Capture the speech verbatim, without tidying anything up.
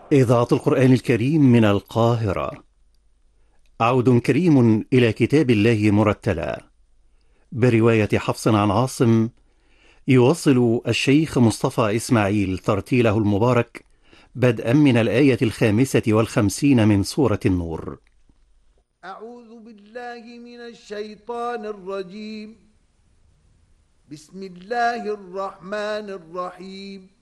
إذاعة القرآن الكريم من القاهرة. عود كريم إلى كتاب الله مرتلا برواية حفص عن عاصم. يواصل الشيخ مصطفى إسماعيل ترتيله المبارك بدءا من الآية الخامسة والخمسين من سورة النور. أعوذ بالله من الشيطان الرجيم. بسم الله الرحمن الرحيم.